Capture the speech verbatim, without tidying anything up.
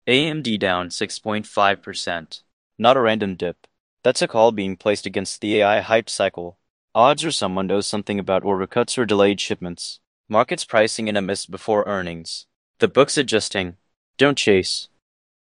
A M D down six point five percent. Not a random dip. That's a call being placed against the A I hype cycle. Odds are someone knows something about order cuts or delayed shipments. Markets pricing in a miss before earnings. The book's adjusting. Don't chase.